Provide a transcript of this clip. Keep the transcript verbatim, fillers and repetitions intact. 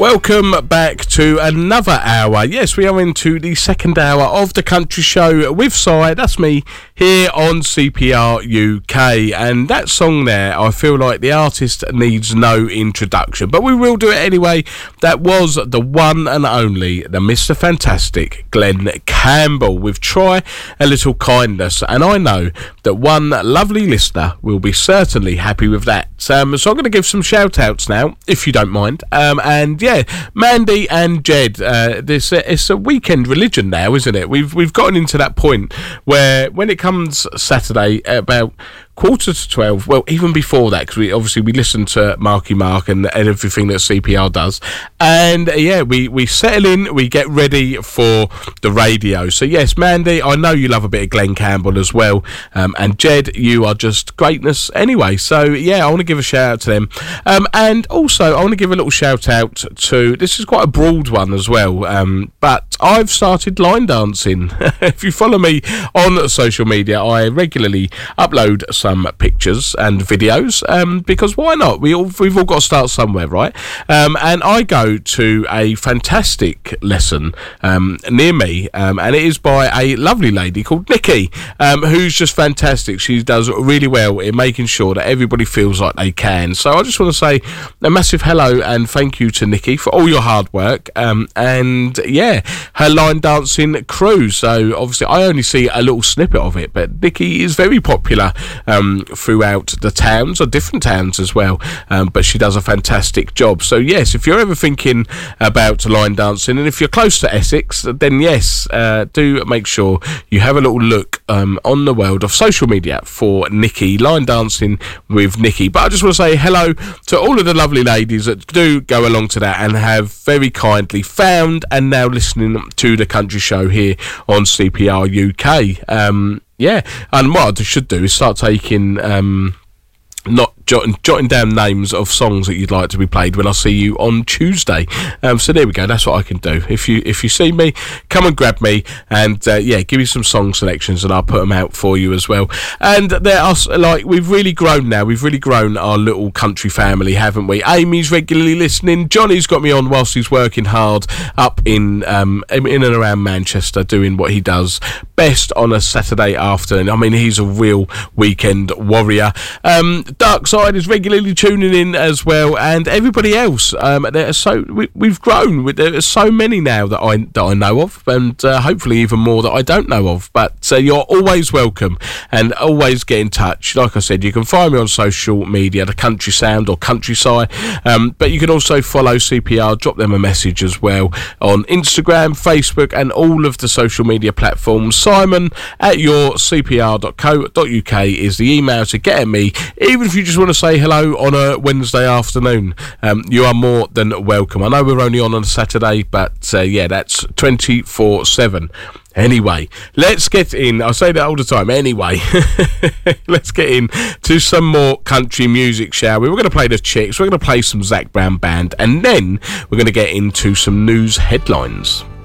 Welcome back to another hour. Yes, we are into the second hour of the Country Show with Si, that's me, here on C P R U K. And that song there, I feel like the artist needs no introduction, but we will do it anyway. That was the one and only, the Mister Fantastic Glenn Campbell with Try a Little Kindness. And I know that one lovely listener will be certainly happy with that. Um, so I'm going to give some shout outs now, if you don't mind. Um, and yeah, Mandy and Jed, uh, this uh, it's a weekend religion now, isn't it? We've we've gotten into that point where when it comes Saturday at about quarter to twelve, well, even before that, because we obviously we listen to Marky Mark and, and everything that C P R does, and uh, yeah, we we settle in, we get ready for the radio. So yes, Mandy, I know you love a bit of Glenn Campbell as well, um, and Jed, you are just greatness anyway. So yeah, I want to give a shout out to them, um, and also I want to give a little shout out to, this is quite a broad one as well, um, but I've started line dancing. If you follow me on social media, I regularly upload some pictures and videos, um, because why not? We all, we've all got to start somewhere, right? Um, and I go to a fantastic lesson um, near me, um, and it is by a lovely lady called Nikki, um, who's just fantastic. She does really well in making sure that everybody feels like they can. So I just want to say a massive hello and thank you to Nikki for all your hard work, um, and yeah, her line dancing crew. So obviously I only see a little snippet of it, but Nikki is very popular Um, throughout the towns, or different towns as well, um, but she does a fantastic job. So yes, if you're ever thinking about line dancing, and if you're close to Essex, then yes, uh, do make sure you have a little look um, on the world of social media for Nikki, line dancing with Nikki. But I just want to say hello to all of the lovely ladies that do go along to that and have very kindly found and now listening to the Country Show here on C P R U K. Um, Yeah, and what I should do is start taking, um, not jotting, jotting down names of songs that you'd like to be played when I see you on Tuesday. Um, so there we go, that's what I can do. If you if you see me, come and grab me, and uh, yeah, give me some song selections and I'll put them out for you as well. And there are, like, we've really grown now, we've really grown our little country family, haven't we? Amy's regularly listening, Johnny's got me on whilst he's working hard up in um, in and around Manchester doing what he does best on a Saturday afternoon. I mean, he's a real weekend warrior. Um, Dark Side is regularly tuning in as well, and everybody else. Um, there are so we, we've grown. There are so many now that I that I know of, and uh, hopefully even more that I don't know of. But uh, you're always welcome, and always get in touch. Like I said, you can find me on social media, the Country Sound or Countryside. Um, but you can also follow C P R, drop them a message as well on Instagram, Facebook, and all of the social media platforms. Simon at your c p r dot co dot u k is the email to get at me. Even if you just want to say hello on a Wednesday afternoon, um, you are more than welcome. I know we're only on on a Saturday, but uh, yeah, that's twenty-four seven. Anyway, let's get in. I say that all the time. Anyway, let's get in to some more country music, shall we? We're going to play the Chicks. We're going to play some Zac Brown Band, and then we're going to get into some news headlines.